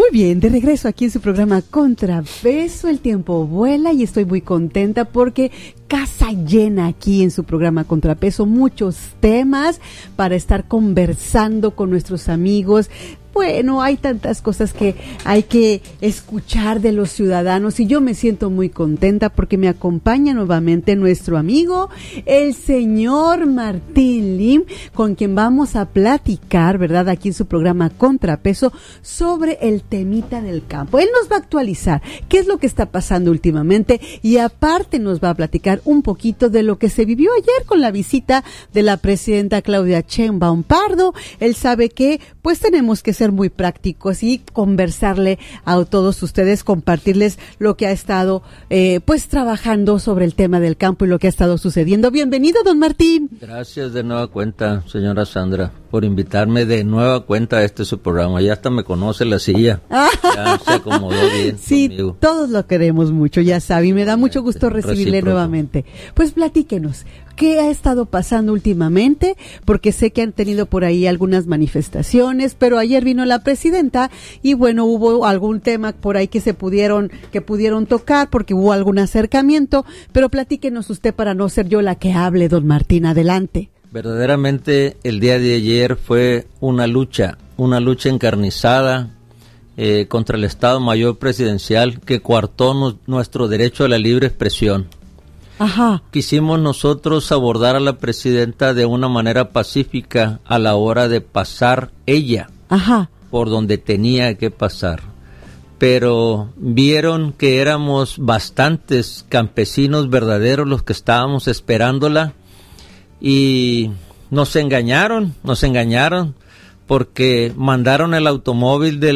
bien, de regreso aquí en su programa Contrapeso. El tiempo vuela y estoy muy contenta porque casa llena aquí en su programa Contrapeso, muchos temas para estar conversando con nuestros amigos. Bueno, hay tantas cosas que hay que escuchar de los ciudadanos y yo me siento muy contenta porque me acompaña nuevamente nuestro amigo, el señor Martín Lim, con quien vamos a platicar, ¿verdad?, aquí en su programa Contrapeso sobre el temita del campo. Él nos va a actualizar qué es lo que está pasando últimamente y aparte nos va a platicar un poquito de lo que se vivió ayer con la visita de la presidenta Claudia Sheinbaum Pardo. Él sabe que pues tenemos que ser muy prácticos y conversarle a todos ustedes, compartirles lo que ha estado pues trabajando sobre el tema del campo y lo que ha estado sucediendo. Bienvenido, don Martín. Gracias de nueva cuenta, señora Sandra, por invitarme de nueva cuenta a su programa. Ya hasta me conoce la silla. Ya se acomodó bien. Sí, conmigo. Todos lo queremos mucho, ya sabe, y me da mucho gusto recibirle Recíproco. nuevamente. Pues platíquenos, ¿qué ha estado pasando últimamente? Porque sé que han tenido por ahí algunas manifestaciones, pero ayer vino la presidenta y bueno, hubo algún tema por ahí que pudieron tocar porque hubo algún acercamiento, pero platíquenos usted para no ser yo la que hable, don Martín, adelante. Verdaderamente el día de ayer fue una lucha encarnizada contra el Estado Mayor Presidencial que coartó nuestro derecho a la libre expresión. Ajá. Quisimos nosotros abordar a la presidenta de una manera pacífica a la hora de pasar ella Ajá. por donde tenía que pasar. Pero vieron que éramos bastantes campesinos verdaderos los que estábamos esperándola y nos engañaron porque mandaron el automóvil de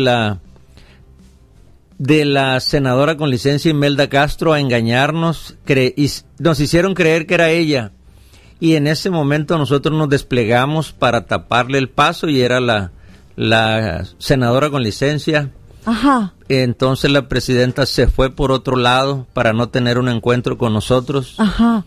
la senadora con licencia Imelda Castro a engañarnos y nos hicieron creer que era ella y en ese momento nosotros nos desplegamos para taparle el paso y era la senadora con licencia. Ajá. Entonces la presidenta se fue por otro lado para no tener un encuentro con nosotros. Ajá.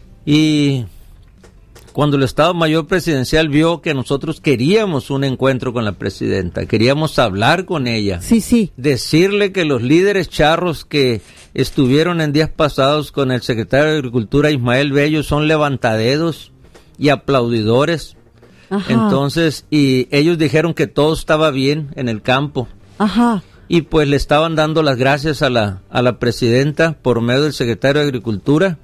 Y cuando el Estado Mayor Presidencial vio que nosotros queríamos un encuentro con la presidenta, queríamos hablar con ella, Sí. decirle que los líderes charros que estuvieron en días pasados con el secretario de Agricultura Ismael Bello son levantadedos y aplaudidores. Ajá. Entonces, y ellos dijeron que todo estaba bien en el campo. Ajá. Y pues le estaban dando las gracias a la presidenta por medio del secretario de Agricultura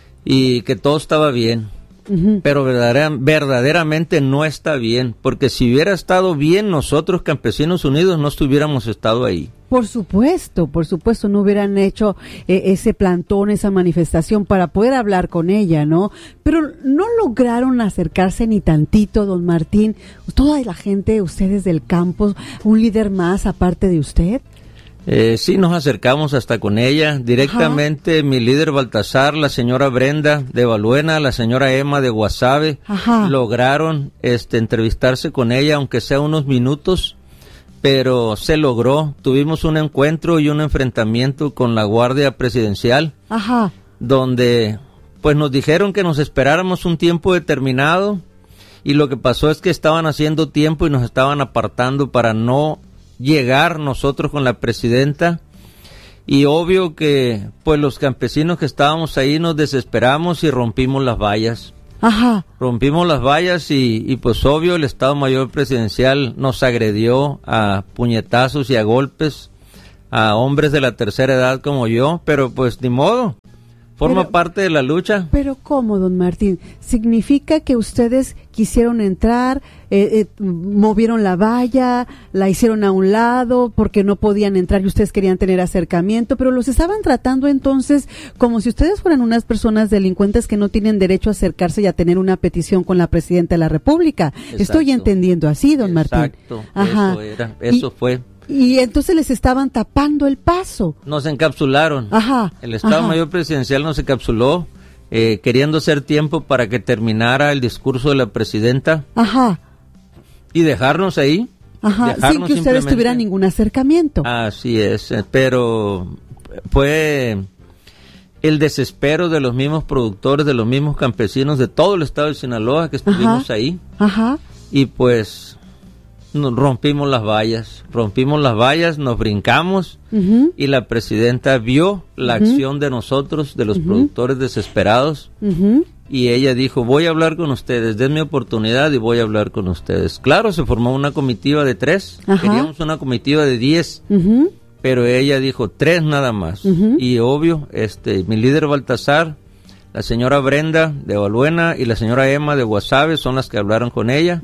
y que todo estaba bien. Uh-huh. Pero verdaderamente no está bien, porque si hubiera estado bien, nosotros Campesinos Unidos no estuviéramos estado ahí. Por supuesto, no hubieran hecho ese plantón, esa manifestación para poder hablar con ella, ¿no? Pero no lograron acercarse ni tantito, don Martín, toda la gente, ustedes del campo, un líder más aparte de usted. Sí, nos acercamos hasta con ella, directamente. Ajá. Mi líder Baltasar, la señora Brenda de Baluena, la señora Emma de Guasave, ajá, lograron entrevistarse con ella, aunque sea unos minutos, pero se logró. Tuvimos un encuentro y un enfrentamiento con la Guardia Presidencial, ajá, donde pues nos dijeron que nos esperáramos un tiempo determinado, y lo que pasó es que estaban haciendo tiempo y nos estaban apartando para no llegar nosotros con la presidenta, y obvio que pues los campesinos que estábamos ahí nos desesperamos y rompimos las vallas. Ajá. Rompimos las vallas y pues obvio el Estado Mayor Presidencial nos agredió a puñetazos y a golpes a hombres de la tercera edad como yo, pero pues ni modo. Forma parte de la lucha. Pero ¿cómo, don Martín? ¿Significa que ustedes quisieron entrar, movieron la valla, la hicieron a un lado porque no podían entrar y ustedes querían tener acercamiento, pero los estaban tratando entonces como si ustedes fueran unas personas delincuentes que no tienen derecho a acercarse y a tener una petición con la presidenta de la República? Exacto. Estoy entendiendo así, don Martín. Exacto, ajá. Eso fue. Y entonces les estaban tapando el paso. Nos encapsularon. Ajá. El Estado Mayor Presidencial nos encapsuló, queriendo hacer tiempo para que terminara el discurso de la presidenta. Ajá. Y dejarnos ahí. Ajá, sin que ustedes tuvieran ningún acercamiento. Así es, pero fue el desespero de los mismos productores, de los mismos campesinos de todo el estado de Sinaloa que estuvimos ahí. Ajá. Y pues nos rompimos las vallas, nos brincamos, y la presidenta vio la acción de nosotros, de los productores desesperados, y ella dijo, voy a hablar con ustedes, denme oportunidad y voy a hablar con ustedes. Claro, se formó una comitiva de 3, queríamos una comitiva de 10, pero ella dijo 3 nada más, y obvio, mi líder Baltasar, la señora Brenda de Balbuena y la señora Emma de Guasave son las que hablaron con ella,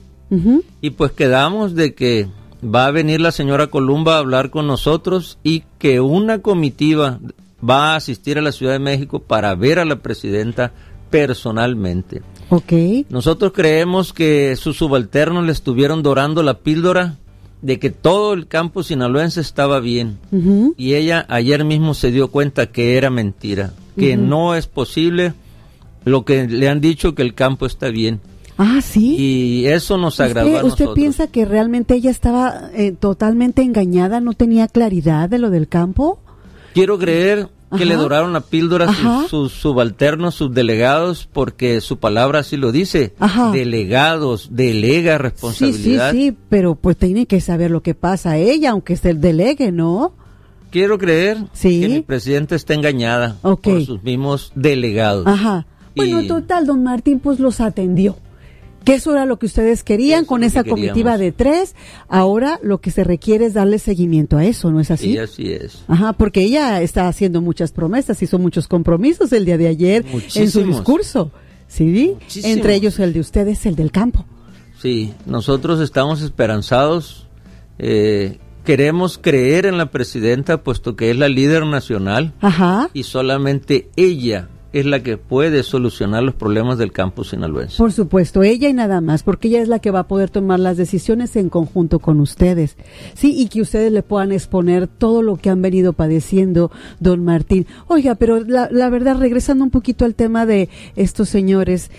y pues quedamos de que va a venir la señora Columba a hablar con nosotros y que una comitiva va a asistir a la Ciudad de México para ver a la presidenta personalmente. Nosotros creemos que sus subalternos le estuvieron dorando la píldora de que todo el campo sinaloense estaba bien, y ella ayer mismo se dio cuenta que era mentira, que no es posible lo que le han dicho, que el campo está bien. Ah, ¿sí? Y eso nos agradó a nosotros. ¿Usted piensa que realmente ella estaba totalmente engañada, no tenía claridad de lo del campo? Quiero creer que le doraron la píldora sus subalternos, sus delegados, porque su palabra así lo dice. Delegados, delega responsabilidad. Sí, pero pues tiene que saber lo que pasa ella, aunque se delegue, ¿no? Quiero creer que mi presidenta está engañada por sus mismos delegados. Bueno, total, don Martín, pues los atendió. Que eso era lo que ustedes querían con esa comitiva de 3. Ahora lo que se requiere es darle seguimiento a eso, ¿no es así? Sí, así es. Porque ella está haciendo muchas promesas, hizo muchos compromisos el día de ayer en su discurso. ¿Sí? Muchísimos. Entre ellos el de ustedes, el del campo. Sí, nosotros estamos esperanzados. Queremos creer en la presidenta, puesto que es la líder nacional. Y solamente ella es la que puede solucionar los problemas del campo sinaloense. Por supuesto, ella y nada más, porque ella es la que va a poder tomar las decisiones en conjunto con ustedes. Sí, y que ustedes le puedan exponer todo lo que han venido padeciendo, don Martín. Oiga, pero la verdad, regresando un poquito al tema de estos señores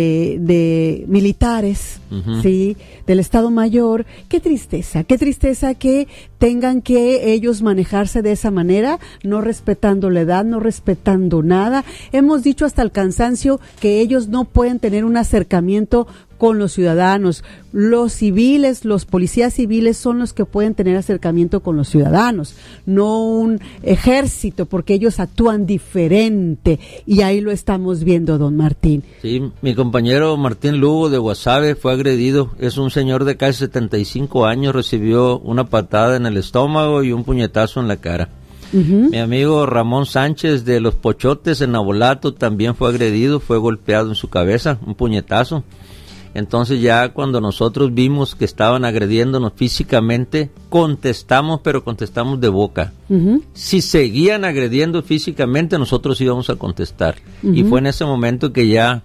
de militares, sí, del Estado Mayor, qué tristeza que tengan que ellos manejarse de esa manera, no respetando la edad, no respetando nada. Hemos dicho hasta el cansancio que ellos no pueden tener un acercamiento con los ciudadanos. Los civiles, los policías civiles son los que pueden tener acercamiento con los ciudadanos, no un ejército, porque ellos actúan diferente, y ahí lo estamos viendo, don Martín. Sí, mi compañero Martín Lugo de Guasave fue agredido. Es un señor de casi 75 años, recibió una patada en el estómago y un puñetazo en la cara. Mi amigo Ramón Sánchez de Los Pochotes en Nabolato también fue agredido, fue golpeado en su cabeza, un puñetazo. Entonces ya cuando nosotros vimos que estaban agrediéndonos físicamente, contestamos, pero contestamos de boca. Si seguían agrediendo físicamente, nosotros íbamos a contestar. Y fue en ese momento que ya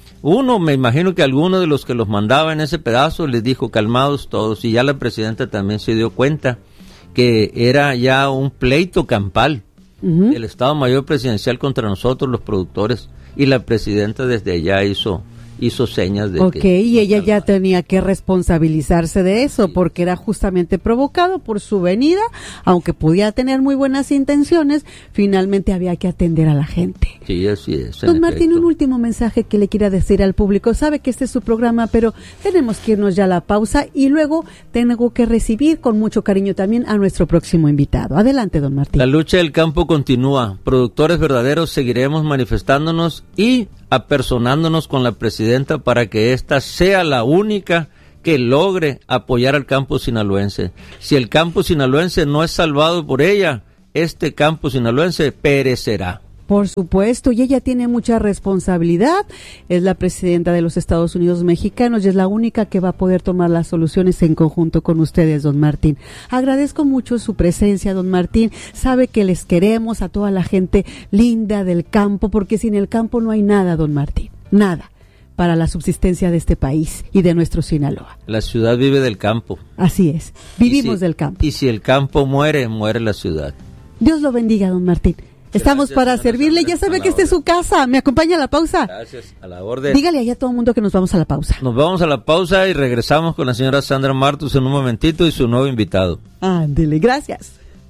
me imagino que alguno de los que los mandaba en ese pedazo les dijo, calmados todos, y ya la presidenta también se dio cuenta que era ya un pleito campal del Estado Mayor Presidencial contra nosotros, los productores, y la presidenta desde allá hizo señas de que... y ella ya tenía que responsabilizarse de eso, porque era justamente provocado por su venida, aunque podía tener muy buenas intenciones, finalmente había que atender a la gente. Sí, así es. Don Martín, un último mensaje que le quiera decir al público. Sabe que este es su programa, pero tenemos que irnos ya a la pausa y luego tengo que recibir con mucho cariño también a nuestro próximo invitado. Adelante, don Martín. La lucha del campo continúa. Productores verdaderos seguiremos manifestándonos y apersonándonos con la presidenta para que ésta sea la única que logre apoyar al campo sinaloense. Si el campo sinaloense no es salvado por ella, este campo sinaloense perecerá. Por supuesto, y ella tiene mucha responsabilidad, es la presidenta de los Estados Unidos mexicanos y es la única que va a poder tomar las soluciones en conjunto con ustedes, don Martín. Agradezco mucho su presencia, don Martín. Sabe que les queremos a toda la gente linda del campo, porque sin el campo no hay nada, don Martín, nada para la subsistencia de este país y de nuestro Sinaloa. La ciudad vive del campo. Así es, vivimos del campo. Y si el campo muere, muere la ciudad. Dios lo bendiga, don Martín. Estamos para servirle, ya sabe que esta es su casa. ¿Me acompaña a la pausa? Gracias, a la orden. Dígale allá a todo el mundo que nos vamos a la pausa. Nos vamos a la pausa y regresamos con la señora Sandra Martus en un momentito y su nuevo invitado. Ándele, gracias.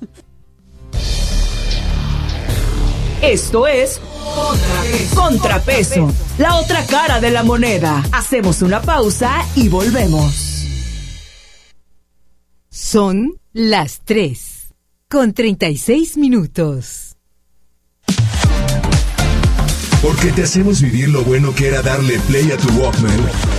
Esto es Contrapeso, la otra cara de la moneda. Hacemos una pausa y volvemos. Son las 3:36. Porque te hacemos vivir lo bueno que era darle play a tu Walkman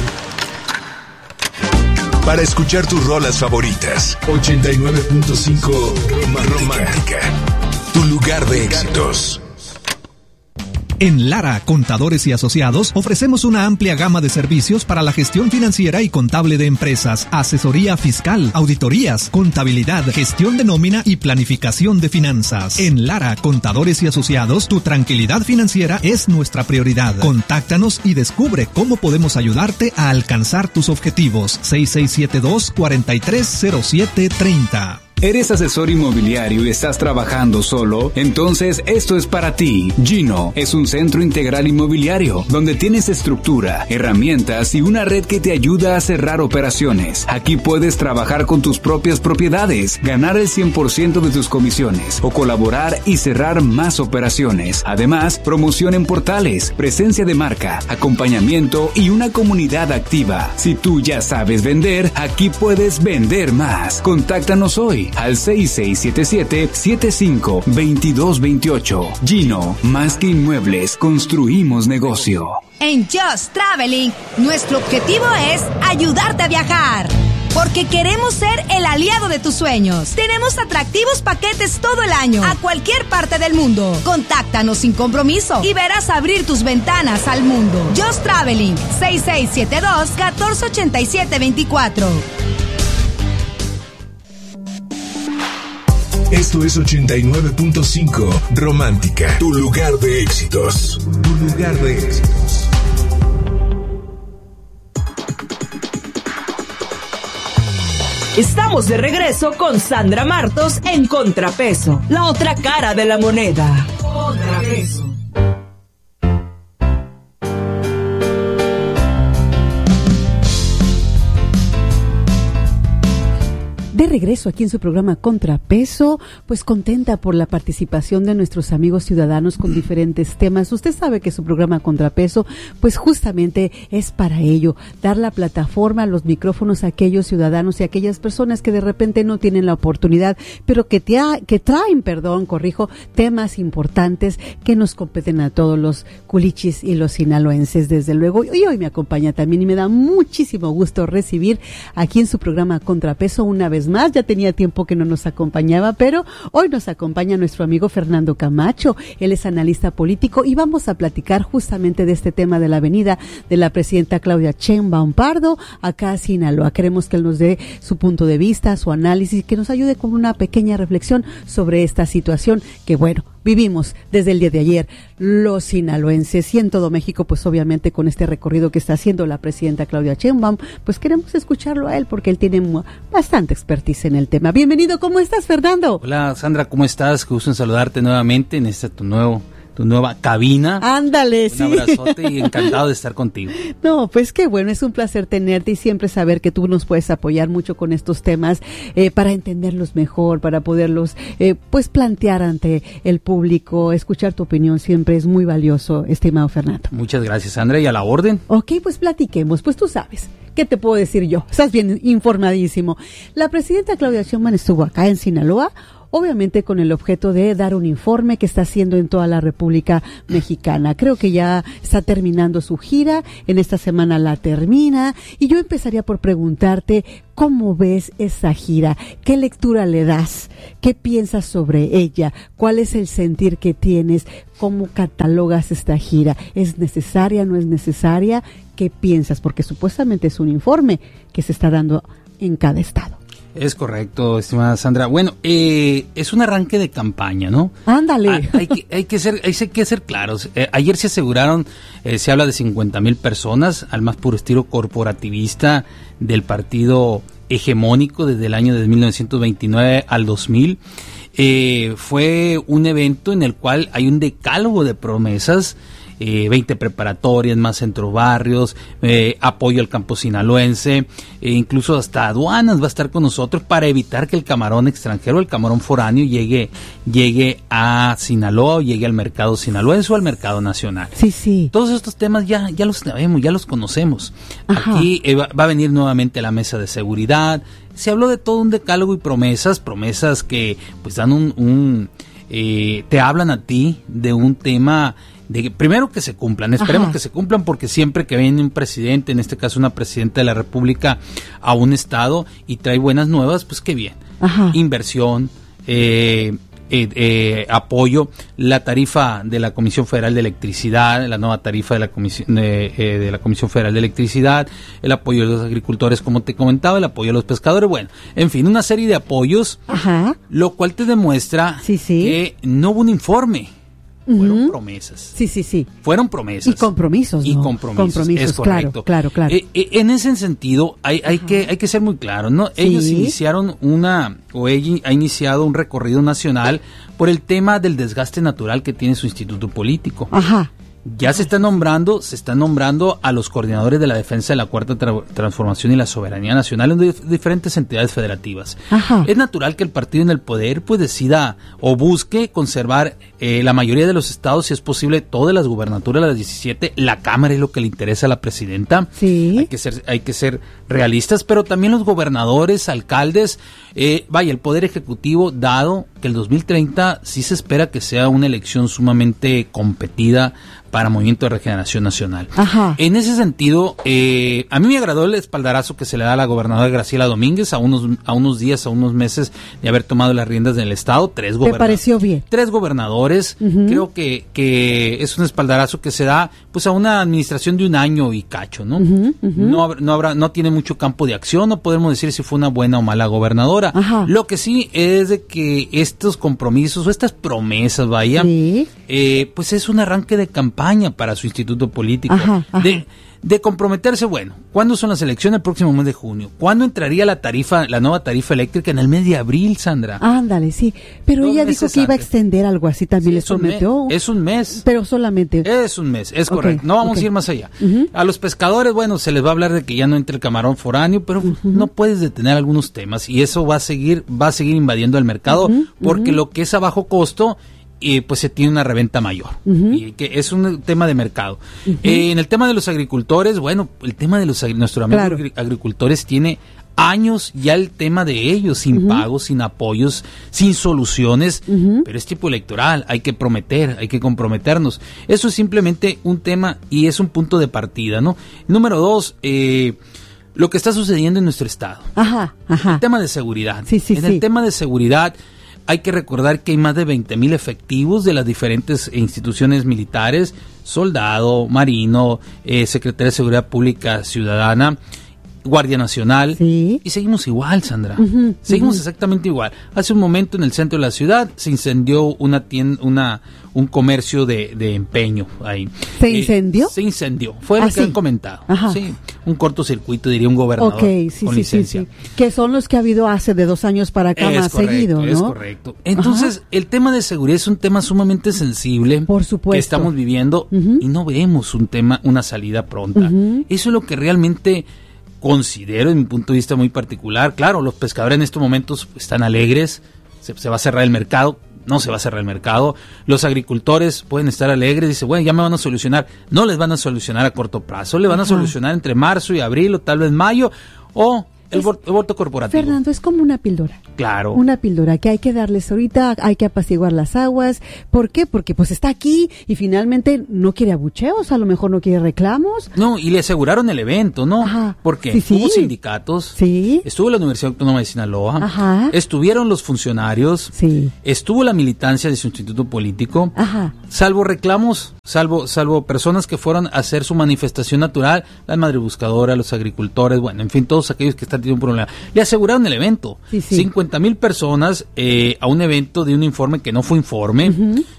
para escuchar tus rolas favoritas. 89.5 Romántica, tu lugar de éxitos. En Lara, Contadores y Asociados, ofrecemos una amplia gama de servicios para la gestión financiera y contable de empresas, asesoría fiscal, auditorías, contabilidad, gestión de nómina y planificación de finanzas. En Lara, Contadores y Asociados, tu tranquilidad financiera es nuestra prioridad. Contáctanos y descubre cómo podemos ayudarte a alcanzar tus objetivos. 6672-430730. ¿Eres asesor inmobiliario y estás trabajando solo? Entonces esto es para ti. Gino es un centro integral inmobiliario donde tienes estructura, herramientas y una red que te ayuda a cerrar operaciones. Aquí puedes trabajar con tus propias propiedades, ganar el 100% de tus comisiones o colaborar y cerrar más operaciones. Además, promoción en portales, presencia de marca, acompañamiento y una comunidad activa. Si tú ya sabes vender, aquí puedes vender más. Contáctanos hoy al 6677-752228. Gino, más que inmuebles, construimos negocio. En Just Traveling, nuestro objetivo es ayudarte a viajar. Porque queremos ser el aliado de tus sueños. Tenemos atractivos paquetes todo el año, a cualquier parte del mundo. Contáctanos sin compromiso y verás abrir tus ventanas al mundo. Just Traveling, 6672-148724. Esto es 89.5 Romántica, tu lugar de éxitos. Tu lugar de éxitos. Estamos de regreso con Sandra Martos en Contrapeso, la otra cara de la moneda. Contrapeso. De regreso aquí en su programa Contrapeso, pues contenta por la participación de nuestros amigos ciudadanos con diferentes temas. Usted sabe que su programa Contrapeso, pues justamente es para ello, dar la plataforma, los micrófonos a aquellos ciudadanos y a aquellas personas que de repente no tienen la oportunidad, pero que traen, temas importantes que nos competen a todos los culichis y los sinaloenses, desde luego. Y hoy me acompaña también y me da muchísimo gusto recibir aquí en su programa Contrapeso una vez más. Ya tenía tiempo que no nos acompañaba, pero hoy nos acompaña nuestro amigo Fernando Camacho. Él es analista político y vamos a platicar justamente de este tema de la venida de la presidenta Claudia Sheinbaum Pardo acá a Sinaloa. Queremos que él nos dé su punto de vista, su análisis, que nos ayude con una pequeña reflexión sobre esta situación que, bueno, vivimos desde el día de ayer los sinaloenses y en todo México, pues obviamente con este recorrido que está haciendo la presidenta Claudia Sheinbaum, pues queremos escucharlo a él porque él tiene bastante expertise en el tema. Bienvenido, ¿cómo estás, Fernando? Hola, Sandra, ¿cómo estás? Qué gusto en saludarte nuevamente en tu nueva cabina. Ándale, sí. Un abrazote y encantado de estar contigo. No, pues qué bueno, es un placer tenerte y siempre saber que tú nos puedes apoyar mucho con estos temas para entenderlos mejor, para poderlos pues plantear ante el público. Escuchar tu opinión siempre es muy valioso, estimado Fernando. Muchas gracias, Sandra, y a la orden. Ok, pues platiquemos, pues tú sabes. ¿Qué te puedo decir yo? Estás bien informadísimo. La presidenta Claudia Sheinbaum estuvo acá en Sinaloa, obviamente con el objeto de dar un informe que está haciendo en toda la República Mexicana. Creo que ya está terminando su gira, en esta semana la termina, y yo empezaría por preguntarte, ¿cómo ves esa gira? ¿Qué lectura le das? ¿Qué piensas sobre ella? ¿Cuál es el sentir que tienes? ¿Cómo catalogas esta gira? ¿Es necesaria, no es necesaria? ¿Qué piensas? Porque supuestamente es un informe que se está dando en cada estado. Es correcto, estimada Sandra. Bueno, es un arranque de campaña, ¿no? Ándale. Hay que ser claros. Ayer se aseguraron, se habla de 50,000 personas, al más puro estilo corporativista del partido hegemónico desde el año de 1929 al 2000. Fue un evento en el cual hay un decálogo de promesas, 20 preparatorias, más centro barrios, apoyo al campo sinaloense, incluso hasta aduanas va a estar con nosotros para evitar que el camarón extranjero, el camarón foráneo llegue a Sinaloa o llegue al mercado sinaloense o al mercado nacional. Sí, sí. Todos estos temas ya los sabemos, ya los conocemos. Ajá. Aquí va a venir nuevamente la mesa de seguridad, se habló de todo un decálogo y promesas que pues dan te hablan a ti de un tema de que primero que se cumplan, esperemos que se cumplan, porque siempre que viene un presidente, en este caso una presidenta de la República, a un estado y trae buenas nuevas, pues qué bien. Inversión, apoyo, la tarifa de la Comisión Federal de Electricidad, la nueva tarifa de la Comisión Federal de Electricidad, el apoyo de los agricultores, como te comentaba, el apoyo a los pescadores, bueno, en fin, una serie de apoyos, lo cual te demuestra que no hubo un informe. Fueron promesas. Sí. Fueron promesas. Y compromisos, ¿no? Y compromisos, es correcto. Claro. En ese sentido, hay que ser muy claros, ¿no? Ellos iniciaron ella ha iniciado un recorrido nacional por el tema del desgaste natural que tiene su instituto político. Ya se está nombrando a los coordinadores de la defensa de la Cuarta Transformación y la soberanía nacional en diferentes entidades federativas. Es natural que el partido en el poder pues decida o busque conservar la mayoría de los estados, si es posible, todas las gubernaturas, las 17, la Cámara es lo que le interesa a la presidenta. Hay que ser realistas, pero también los gobernadores, alcaldes, el Poder Ejecutivo, dado que el 2030 sí se espera que sea una elección sumamente competida para Movimiento de Regeneración Nacional. En ese sentido, a mí me agradó el espaldarazo que se le da a la gobernadora Graciela Domínguez a unos días, a unos meses de haber tomado las riendas del estado. ¿Te pareció bien? 3 gobernadores. Creo que es un espaldarazo que se da pues a una administración de un año y cacho, ¿no? No tiene mucho campo de acción, no podemos decir si fue una buena o mala gobernadora. Lo que sí es de que estos compromisos o estas promesas, pues es un arranque de campaña para su instituto político, de comprometerse. Bueno, ¿cuándo son las elecciones? El próximo mes de junio. ¿Cuándo entraría la nueva tarifa eléctrica? En el mes de abril, Sandra. Ándale, sí. Pero ella dijo que iba a extender algo así, también les prometió. Es un mes. Pero solamente. Es un mes, es correcto. No vamos a ir más allá. A los pescadores, bueno, se les va a hablar de que ya no entre el camarón foráneo, pero no puedes detener algunos temas y eso va a seguir invadiendo el mercado, porque lo que es a bajo costo pues se tiene una reventa mayor, y que es un tema de mercado. En el tema de los agricultores, bueno, el tema de nuestros amigos agricultores tiene años ya, el tema de ellos, sin pagos, sin apoyos, sin soluciones, pero es tipo electoral, hay que prometer, hay que comprometernos. Eso es simplemente un tema y es un punto de partida, ¿no? Número 2, lo que está sucediendo en nuestro estado. El tema de seguridad. El tema de seguridad, hay que recordar que hay más de 20,000 efectivos de las diferentes instituciones militares, soldado, marino, Secretaría de Seguridad Pública Ciudadana, Guardia Nacional, y seguimos igual, Sandra. Seguimos exactamente igual. Hace un momento en el centro de la ciudad se incendió un comercio de empeño ahí. ¿Se incendió? Se incendió. Fue lo que han comentado. Sí, un cortocircuito, diría un gobernador con licencia. Sí. Que son los que ha habido hace de 2 años para acá más seguido, ¿no? Es correcto. Entonces, el tema de seguridad es un tema sumamente sensible. Por supuesto. Que estamos viviendo y no vemos una salida pronta. Eso es lo que realmente considero, en mi punto de vista muy particular. Claro, los pescadores en estos momentos están alegres, se va a cerrar el mercado. No se va a cerrar el mercado. Los agricultores pueden estar alegres, dice, bueno, ya me van a solucionar. No les van a solucionar a corto plazo, le van a solucionar entre marzo y abril o tal vez mayo, o el voto corporativo. Fernando, es como una píldora. Claro. Una píldora que hay que darles ahorita, hay que apaciguar las aguas. ¿Por qué? Porque pues está aquí y finalmente no quiere abucheos, a lo mejor no quiere reclamos. No, y le aseguraron el evento, ¿no? Porque hubo sindicatos, estuvo la Universidad Autónoma de Sinaloa, estuvieron los funcionarios, estuvo la militancia de su instituto político, salvo reclamos, salvo personas que fueron a hacer su manifestación natural, las madrebuscadoras, los agricultores, bueno, en fin, todos aquellos que están teniendo un problema. Le aseguraron el evento. 50,000 personas a un evento de un informe que no fue informe,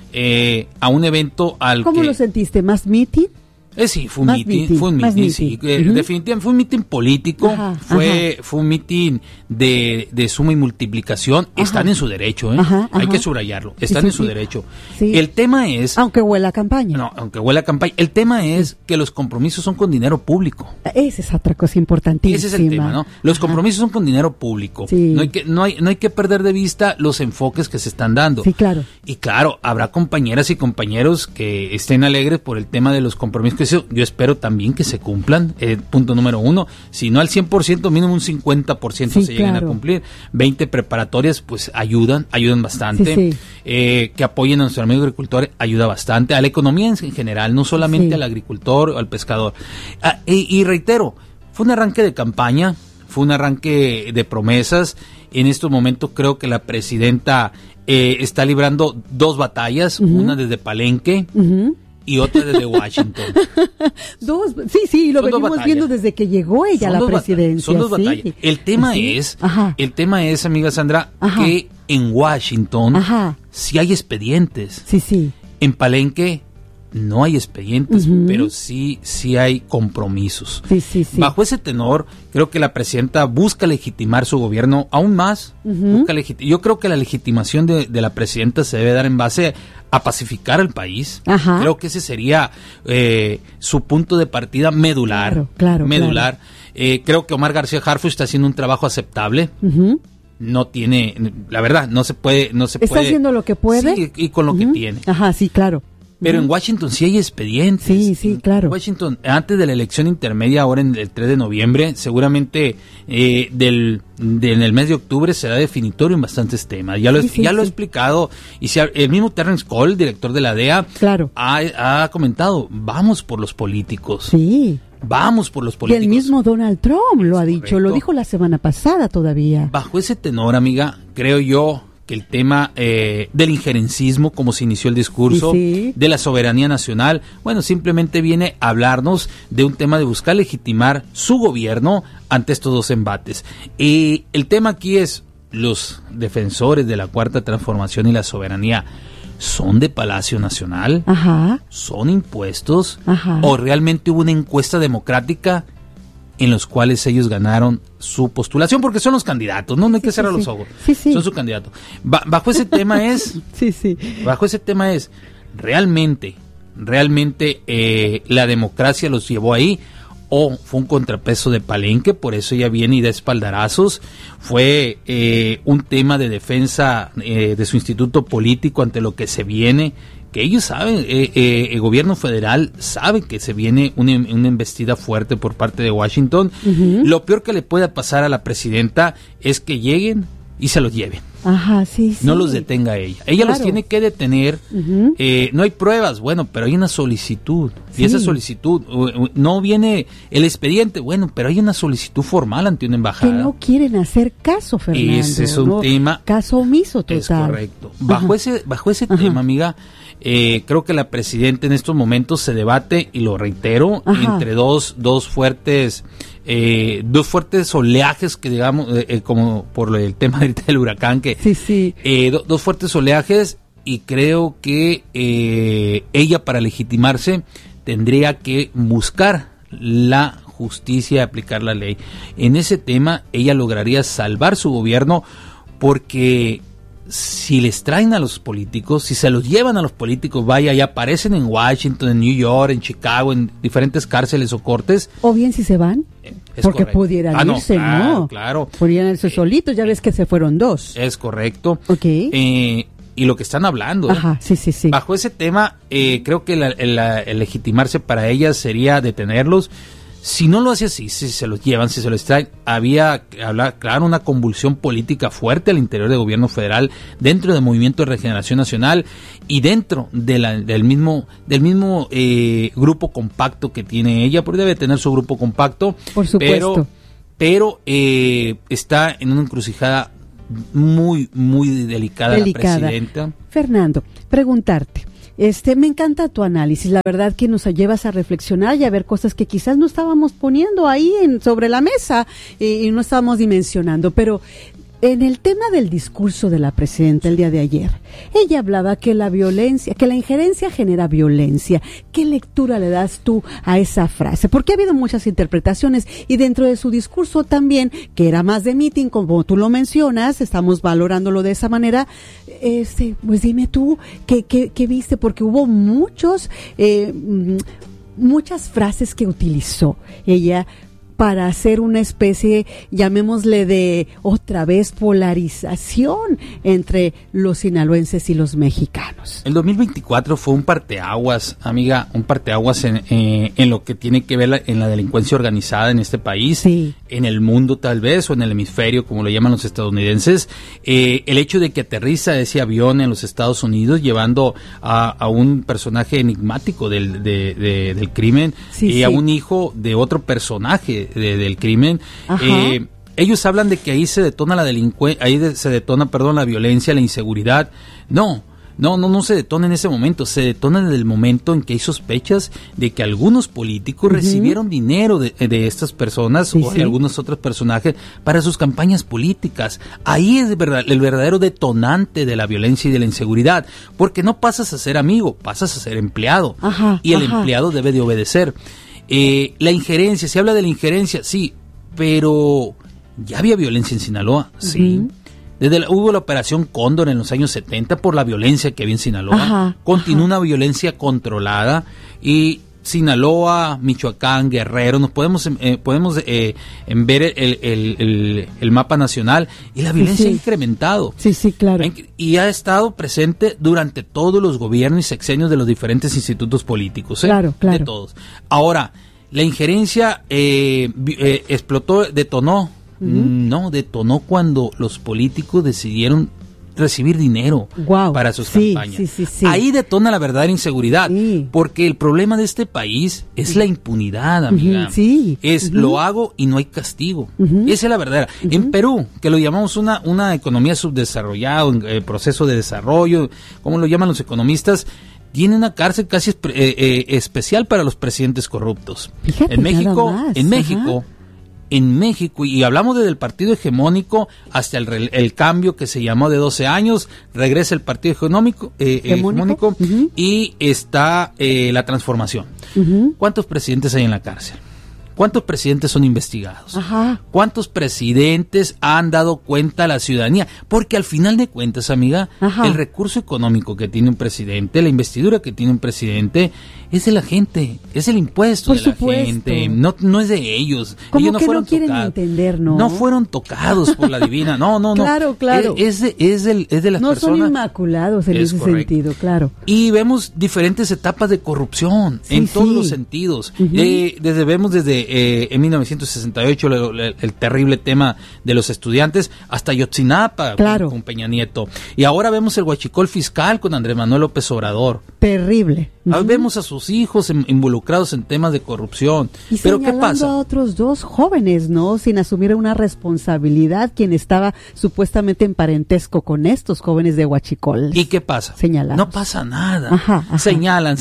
a un evento al ¿Cómo lo sentiste? ¿Más meeting? Sí, fue un meeting, sí. Definitivamente fue un meeting político, fue un meeting de suma y multiplicación. Están en su derecho, hay que subrayarlo, están en su derecho. El tema es... Aunque huela a campaña. No, aunque huela a campaña. El tema es que los compromisos son con dinero público. Esa es otra cosa importantísima. Ese es el tema, ¿no? Los compromisos son con dinero público. No hay que perder de vista los enfoques que se están dando. Sí, claro. Y claro, habrá compañeras y compañeros que estén alegres por el tema de los compromisos que contrapeso, yo espero también que se cumplan. Punto número 1, si no al 100%, mínimo un 50% se lleguen a cumplir. 20 preparatorias, pues ayudan bastante. Que apoyen a nuestro amigo agricultor ayuda bastante. A la economía en general, no solamente al agricultor o al pescador. Y reitero, fue un arranque de campaña, fue un arranque de promesas. En estos momentos creo que la presidenta está librando 2 batallas, una desde Palenque y otra desde Washington. Lo venimos viendo desde que llegó ella a la presidencia. Son 2 batallas. El tema es, amiga Sandra, que en Washington sí hay expedientes. En Palenque no hay expedientes, pero sí hay compromisos. Bajo ese tenor, creo que la presidenta busca legitimar su gobierno aún más. Yo creo que la legitimación de la presidenta se debe dar en base a pacificar al país. Creo que ese sería su punto de partida medular. Medular. Creo que Omar García Harfuch está haciendo un trabajo aceptable. No tiene, la verdad, no se puede. ¿Está haciendo lo que puede? Sí, y con lo que tiene. Claro. Pero en Washington sí hay expedientes. Sí, claro. En Washington, antes de la elección intermedia, ahora en el 3 de noviembre, seguramente en el mes de octubre será definitorio en bastantes temas. Ya lo he explicado. Y el mismo Terrence Cole, director de la DEA, ha comentado, vamos por los políticos. Vamos por los políticos. Y el mismo Donald Trump lo ha dicho, lo dijo la semana pasada todavía. Bajo ese tenor, amiga, creo yo que el tema del injerencismo, como se inició el discurso, de la soberanía nacional, bueno, simplemente viene a hablarnos de un tema de buscar legitimar su gobierno ante estos 2 embates. El tema aquí es, los defensores de la Cuarta Transformación y la soberanía, ¿son de Palacio Nacional? ¿Son impuestos? ¿O realmente hubo una encuesta democrática en los cuales ellos ganaron su postulación? Porque son los candidatos, no hay que cerrar los ojos. Son su candidato. Bajo ese tema es... Bajo ese tema es, realmente la democracia los llevó ahí, o fue un contrapeso de Palenque, por eso ella viene y da espaldarazos. Fue un tema de defensa de su instituto político ante lo que se viene, que ellos saben, el gobierno federal sabe que se viene una embestida fuerte por parte de Washington. Lo peor que le pueda pasar a la presidenta es que lleguen y se los lleven. No los detenga ella. Ella los tiene que detener. No hay pruebas, bueno, pero hay una solicitud. Y esa solicitud, no viene el expediente, bueno, pero hay una solicitud formal ante una embajada. Que no quieren hacer caso, Fernando. Ese es un tema. Caso omiso total. Es correcto. Bajo ese tema, amiga, creo que la presidenta en estos momentos se debate, y lo reitero, entre dos fuertes oleajes, que digamos, como por el tema del huracán, que dos fuertes oleajes, y creo que ella, para legitimarse, tendría que buscar la justicia y aplicar la ley. En ese tema ella lograría salvar su gobierno, porque si les traen a los políticos, si se los llevan a los políticos, vaya, ya aparecen en Washington, en New York, en Chicago, en diferentes cárceles o cortes. O bien si se van, porque correcto. Pudieran irse, ¿no? Claro. Podrían irse solitos, ya ves que se fueron 2. Es correcto. Okay. Y lo que están hablando. Sí. Bajo ese tema, creo que el legitimarse para ellas sería detenerlos. Si no lo hace así, si se los llevan, si se los traen, claro, una convulsión política fuerte al interior del gobierno federal, dentro del Movimiento de Regeneración Nacional y dentro del mismo grupo compacto que tiene ella, porque debe tener su grupo compacto. Por supuesto. Pero está en una encrucijada muy, muy delicada. La presidenta. Fernando, preguntarte. Me encanta tu análisis, la verdad que nos llevas a reflexionar y a ver cosas que quizás no estábamos poniendo ahí sobre la mesa y no estábamos dimensionando, pero en el tema del discurso de la presidenta el día de ayer, ella hablaba que la injerencia genera violencia. ¿Qué lectura le das tú a esa frase? Porque ha habido muchas interpretaciones y dentro de su discurso también, que era más de meeting, como tú lo mencionas, estamos valorándolo de esa manera. Pues dime tú, ¿qué viste? Porque hubo muchas frases que utilizó ella para hacer una especie, llamémosle de otra vez, polarización entre los sinaloenses y los mexicanos. El 2024 fue un parteaguas, amiga, un parteaguas en lo que tiene que ver en la delincuencia organizada en este país, sí, en el mundo tal vez, o en el hemisferio, como lo llaman los estadounidenses. El hecho de que aterriza ese avión en los Estados Unidos llevando a un personaje enigmático del crimen, sí, y sí, a un hijo de otro personaje del crimen. Ellos hablan de que ahí se detona la la violencia, la inseguridad. No se detona en ese momento, se detona en el momento en que hay sospechas de que algunos políticos recibieron dinero de estas personas, sí, o de algunos otros personajes para sus campañas políticas. Ahí es el verdadero detonante de la violencia y de la inseguridad, porque no pasas a ser amigo, pasas a ser empleado, y el empleado debe de obedecer. La injerencia, se habla de la injerencia, sí, pero ya había violencia en Sinaloa, sí. Hubo la operación Cóndor en los años 70 por la violencia que había en Sinaloa. Continúa una violencia controlada, y Sinaloa, Michoacán, Guerrero, nos podemos ver el mapa nacional, y la violencia ha incrementado. Sí, claro. Y ha estado presente durante todos los gobiernos y sexenios de los diferentes institutos políticos. Claro. De todos. Ahora, la injerencia detonó. No, detonó cuando los políticos decidieron recibir dinero para sus campañas. Sí. Ahí detona la verdadera inseguridad, porque el problema de este país es la impunidad, amiga. Lo hago y no hay castigo. Esa es la verdadera. En Perú, que lo llamamos una economía subdesarrollada, un proceso de desarrollo, como lo llaman los economistas, tiene una cárcel casi especial para los presidentes corruptos. Fíjate, en México, y hablamos desde el partido hegemónico hasta el cambio que se llamó de 12 años, regresa el partido hegemónico y está la transformación. ¿Cuántos presidentes hay en la cárcel? ¿Cuántos presidentes son investigados? ¿Cuántos presidentes han dado cuenta a la ciudadanía? Porque al final de cuentas, amiga, el recurso económico que tiene un presidente, la investidura que tiene un presidente, es de la gente, es el impuesto de la gente, no es de ellos. Como ellos no que fueron no quieren tocados, entender, ¿no? No fueron tocados por la divina, no. Claro. Es de las no personas. Son inmaculados en ese sentido, claro. Y vemos diferentes etapas de corrupción en todos los sentidos. Vemos desde en 1968 el terrible tema de los estudiantes, hasta Ayotzinapa con Peña Nieto. Y ahora vemos el huachicol fiscal con Andrés Manuel López Obrador. Terrible. Vemos a sus hijos involucrados en temas de corrupción. Y ¿Pero qué pasa? A otros dos jóvenes, ¿no? Sin asumir una responsabilidad, quien estaba supuestamente en parentesco con estos jóvenes de huachicol. ¿Y qué pasa? Señalados. No pasa nada. Señalan.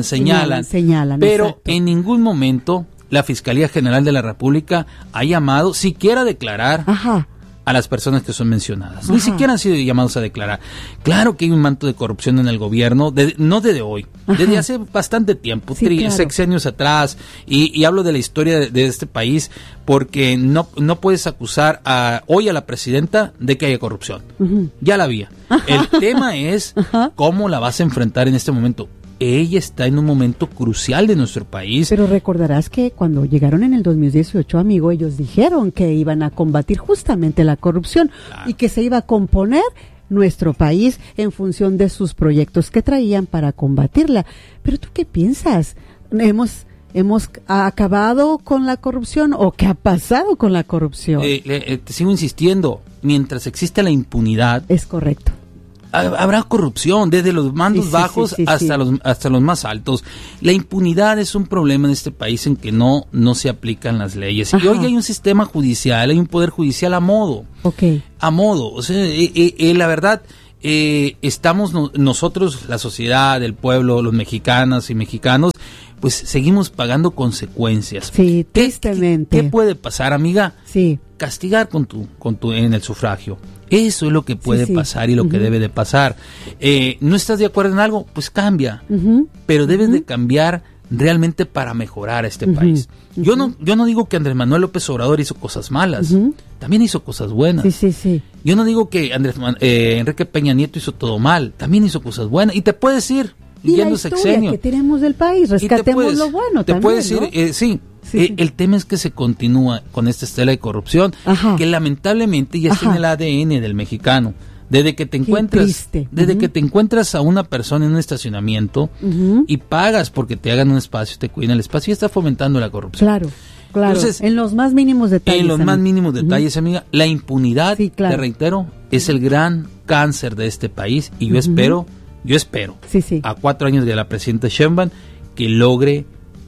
Pero exacto. En ningún momento la Fiscalía General de la República ha llamado siquiera a declarar a las personas que son mencionadas. Ni siquiera han sido llamados a declarar. Claro que hay un manto de corrupción en el gobierno, no desde hoy, desde hace bastante tiempo, sexenios atrás, y hablo de la historia de este país, porque no puedes acusar hoy a la presidenta de que haya corrupción. Ya la había. El tema es cómo la vas a enfrentar en este momento. Ella está en un momento crucial de nuestro país. Pero recordarás que cuando llegaron en el 2018, amigo, ellos dijeron que iban a combatir justamente la corrupción y que se iba a componer nuestro país en función de sus proyectos que traían para combatirla. Pero ¿tú qué piensas? ¿Hemos acabado con la corrupción o qué ha pasado con la corrupción? Te sigo insistiendo, mientras existe la impunidad. Es correcto. Habrá corrupción desde los mandos bajos hasta los más altos. La impunidad es un problema en este país en que no se aplican las leyes. Y hoy hay un sistema judicial, hay un poder judicial a modo. A modo. O sea, la verdad, estamos nosotros, la sociedad, el pueblo, los mexicanas y mexicanos, pues seguimos pagando consecuencias. Sí, tristemente. ¿Qué puede pasar, amiga? Sí. Castigar con tu en el sufragio. Eso es lo que puede pasar y lo que debe de pasar. ¿No estás de acuerdo en algo? Pues cambia. Pero debes de cambiar realmente para mejorar a este país. Yo no digo que Andrés Manuel López Obrador hizo cosas malas. También hizo cosas buenas. Yo no digo que Enrique Peña Nieto hizo todo mal. También hizo cosas buenas. Y te puedes ir. Y la historia que tenemos del país, rescatemos lo bueno te también, puedes decir, ¿no? sí, Sí. El tema es que se continúa con esta estela de corrupción, Ajá. que lamentablemente ya está en el ADN del mexicano. Desde que te encuentras a una persona en un estacionamiento y pagas porque te hagan un espacio, te cuiden el espacio, y está fomentando la corrupción. Claro. Entonces, en los más mínimos detalles. En los más mínimos detalles, amiga. La impunidad, sí, claro. te reitero, es el gran cáncer de este país, y yo espero, sí. a 4 años de la presidenta Sheinbaum, que logre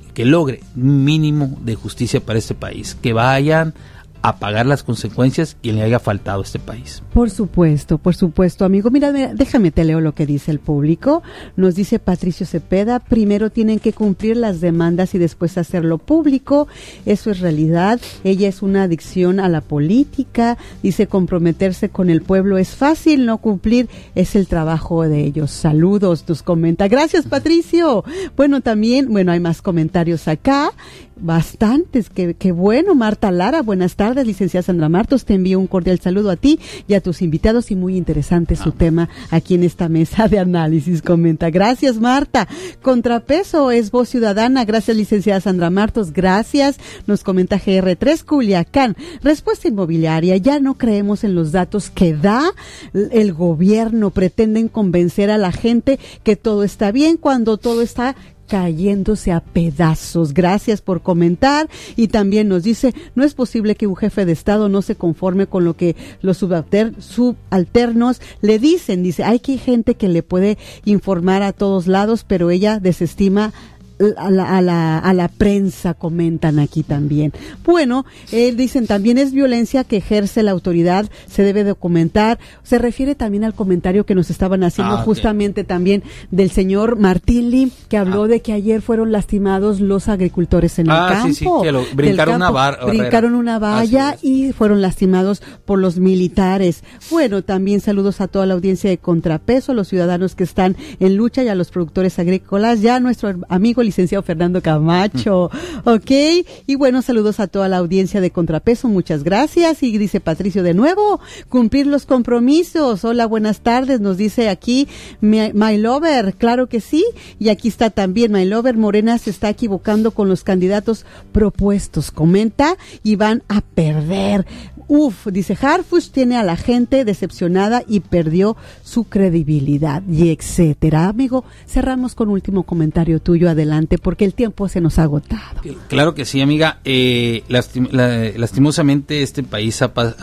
un mínimo de justicia para este país, que vayan a pagar las consecuencias quien le haya faltado a este país. Por supuesto, amigo. Mira, déjame te leo lo que dice el público. Nos dice Patricio Cepeda, primero tienen que cumplir las demandas y después hacerlo público. Eso es realidad. Ella es una adicción a la política. Dice, comprometerse con el pueblo es fácil, no cumplir es el trabajo de ellos. Saludos, tus comenta. Gracias, Patricio. Bueno, también, hay más comentarios acá. Bastantes, qué bueno. Marta Lara, buenas tardes, licenciada Sandra Martos, te envío un cordial saludo a ti y a tus invitados, y muy interesante su tema aquí en esta mesa de análisis, comenta. Gracias, Marta. Contrapeso es Voz Ciudadana, gracias, licenciada Sandra Martos, gracias. Nos comenta GR3 Culiacán, respuesta inmobiliaria, ya no creemos en los datos que da el gobierno, pretenden convencer a la gente que todo está bien cuando todo está cayéndose a pedazos. Gracias por comentar. Y también nos dice, no es posible que un jefe de Estado no se conforme con lo que los subalternos le dicen. Dice, hay que gente que le puede informar a todos lados, pero ella desestima a la prensa, comentan aquí también. Bueno, dicen también es violencia que ejerce la autoridad, se debe documentar. Se refiere también al comentario que nos estaban haciendo justamente también del señor Martínez, que habló de que ayer fueron lastimados los agricultores en el campo. Sí, que brincaron una valla y fueron lastimados por los militares. Bueno, también saludos a toda la audiencia de Contrapeso, a los ciudadanos que están en lucha y a los productores agrícolas. Ya nuestro amigo licenciado Fernando Camacho, y bueno, saludos a toda la audiencia de Contrapeso, muchas gracias. Y dice Patricio de nuevo, cumplir los compromisos. Hola, buenas tardes, nos dice aquí My Lover, claro que sí, y aquí está también My Lover, Morena se está equivocando con los candidatos propuestos, comenta, y van a perder. Dice Harfush tiene a la gente decepcionada y perdió su credibilidad, y etcétera. Amigo, cerramos con último comentario tuyo, adelante, porque el tiempo se nos ha agotado. Claro que sí, amiga. Lastimosamente este país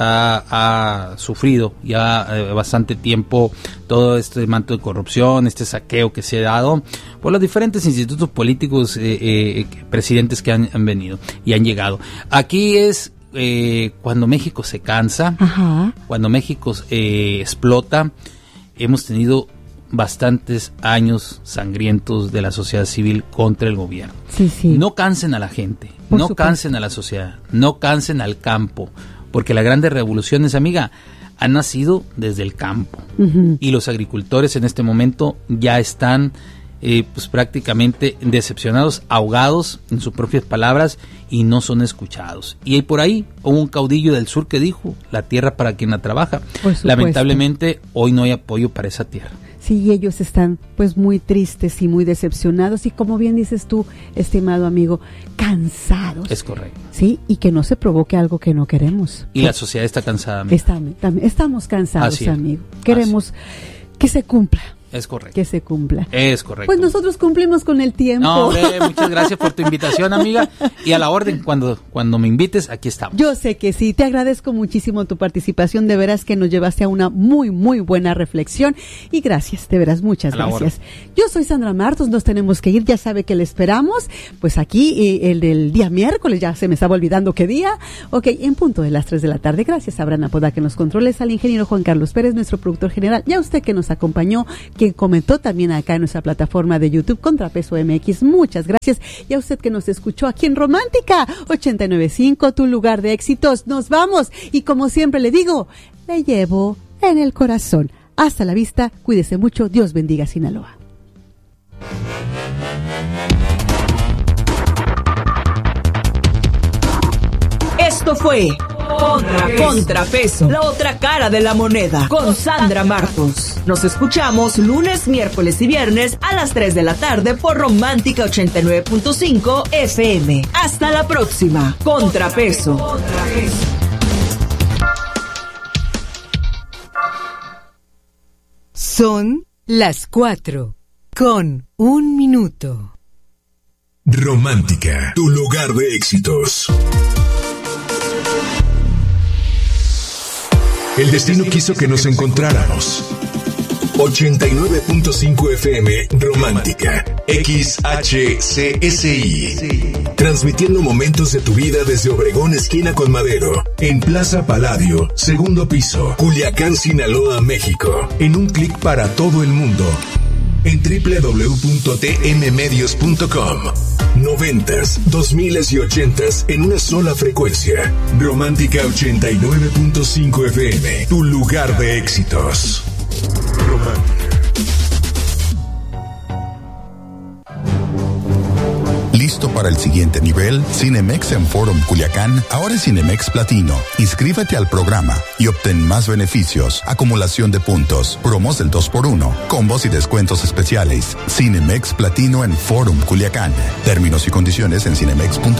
ha sufrido ya bastante tiempo todo este manto de corrupción, este saqueo que se ha dado por los diferentes institutos políticos, presidentes que han venido y han llegado. Aquí es cuando México se cansa, cuando México explota. Hemos tenido bastantes años sangrientos de la sociedad civil contra el gobierno. Sí. No cansen a la gente, cansen a la sociedad, no cansen al campo, porque las grandes revoluciones, amiga, han nacido desde el campo. Y los agricultores en este momento ya están prácticamente decepcionados, ahogados en sus propias palabras, y no son escuchados. Y por ahí hubo un caudillo del sur que dijo, la tierra para quien la trabaja. Lamentablemente hoy no hay apoyo para esa tierra. Sí, ellos están muy tristes y muy decepcionados, y como bien dices tú, estimado amigo, cansados. Es correcto. Sí, y que no se provoque algo que no queremos. Y la sociedad está cansada, amigo. Estamos cansados, amigo. Queremos que se cumpla. Es correcto. Que se cumpla. Es correcto. Pues nosotros cumplimos con el tiempo. No, hombre, muchas gracias por tu invitación, amiga. Y a la orden, cuando me invites, aquí estamos. Yo sé que sí. Te agradezco muchísimo tu participación. De veras que nos llevaste a una muy, muy buena reflexión. Y gracias, de veras, muchas gracias. Yo soy Sandra Martos. Nos tenemos que ir. Ya sabe que le esperamos. Pues aquí, el del día miércoles. Ya se me estaba olvidando qué día. En punto de las 3 de la tarde. Gracias a Abraham Apodaca que nos controles. Al ingeniero Juan Carlos Pérez, nuestro productor general. Y a usted que nos acompañó, que comentó también acá en nuestra plataforma de YouTube Contrapeso MX, muchas gracias. Y a usted que nos escuchó aquí en Romántica 89.5, tu lugar de éxitos. Nos vamos, y como siempre le digo, le llevo en el corazón. Hasta la vista, cuídese mucho, Dios bendiga Sinaloa. Esto fue Contrapeso, la otra cara de la moneda, con Sandra Martos. Nos escuchamos lunes, miércoles y viernes a las 3 de la tarde por Romántica 89.5 FM. Hasta la próxima. Contrapeso. Son las 4:01. Romántica, tu lugar de éxitos. El destino quiso que nos encontráramos. 89.5 FM Romántica, XHCSI. Transmitiendo momentos de tu vida desde Obregón, esquina con Madero, en Plaza Palladio, segundo piso, Culiacán, Sinaloa, México. En un clic para todo el mundo. En www.tmmedios.com. 90s, 2000s y 80s en una sola frecuencia. Romántica 89.5 FM, tu lugar de éxitos. Romántica. ¿Listo para el siguiente nivel? Cinemex en Forum Culiacán ahora es Cinemex Platino. Inscríbete al programa y obtén más beneficios, acumulación de puntos, promos del 2x1, combos y descuentos especiales. Cinemex Platino en Forum Culiacán. Términos y condiciones en cinemex.com.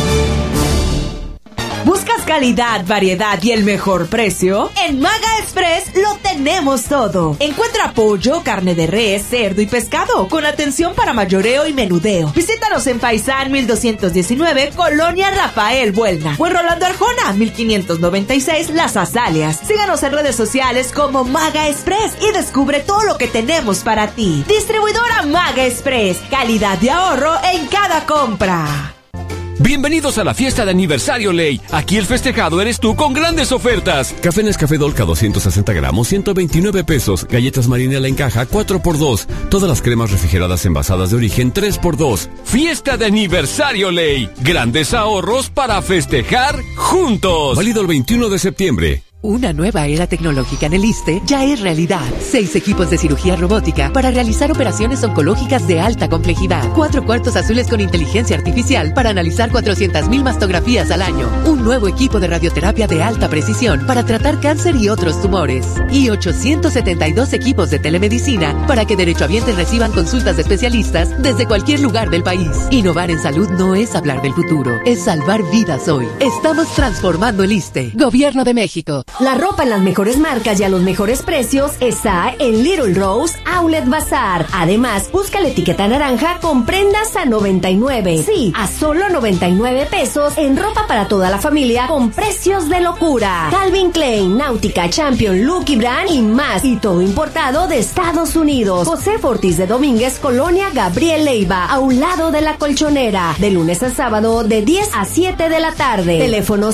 ¿Buscas calidad, variedad y el mejor precio? En Maga Express lo tenemos todo. Encuentra pollo, carne de res, cerdo y pescado con atención para mayoreo y menudeo. Visítanos en Paisán 1219, Colonia Rafael Buelna, o en Rolando Arjona 1596, Las Azaleas. Síganos en redes sociales como Maga Express y descubre todo lo que tenemos para ti. Distribuidora Maga Express, calidad y ahorro en cada compra. Bienvenidos a la fiesta de aniversario Ley. Aquí el festejado eres tú con grandes ofertas. Café Nescafé Dolca 260 gramos, 129 pesos. Galletas Marinela en caja, 4x2. Todas las cremas refrigeradas envasadas de origen, 3x2. Fiesta de aniversario Ley. Grandes ahorros para festejar juntos. Válido el 21 de septiembre. Una nueva era tecnológica en el ISSSTE ya es realidad. 6 equipos de cirugía robótica para realizar operaciones oncológicas de alta complejidad. 4 cuartos azules con inteligencia artificial para analizar 400,000 mastografías al año. Un nuevo equipo de radioterapia de alta precisión para tratar cáncer y otros tumores. Y 872 equipos de telemedicina para que derechohabientes reciban consultas de especialistas desde cualquier lugar del país. Innovar en salud no es hablar del futuro, es salvar vidas hoy. Estamos transformando el ISSSTE. Gobierno de México. La ropa en las mejores marcas y a los mejores precios está en Little Rose Outlet Bazaar. Además, busca la etiqueta naranja con prendas a 99. Sí, a solo 99 pesos en ropa para toda la familia con precios de locura. Calvin Klein, Náutica, Champion, Lucky Brand y más. Y todo importado de Estados Unidos. José Ortiz de Domínguez, Colonia Gabriel Leiva, a un lado de la Colchonera. De lunes a sábado de 10 a 7 de la tarde. Teléfono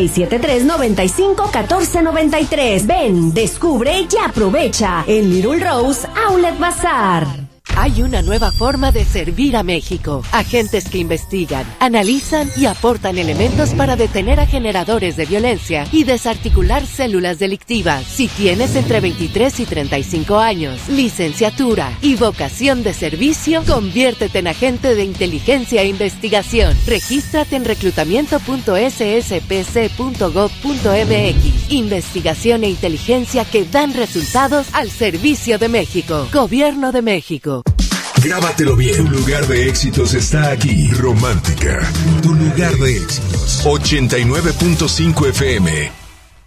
6673-951493. Ven, descubre y aprovecha en Little Rose Outlet Bazaar. Hay una nueva forma de servir a México. Agentes que investigan, analizan y aportan elementos para detener a generadores de violencia y desarticular células delictivas. Si tienes entre 23 y 35 años, licenciatura y vocación de servicio, conviértete en agente de inteligencia e investigación. Regístrate en reclutamiento.sspc.gov.mx. Investigación e inteligencia que dan resultados al servicio de México. Gobierno de México. Grábatelo bien. Tu lugar de éxitos está aquí. Romántica. Tu lugar de éxitos. 89.5 FM.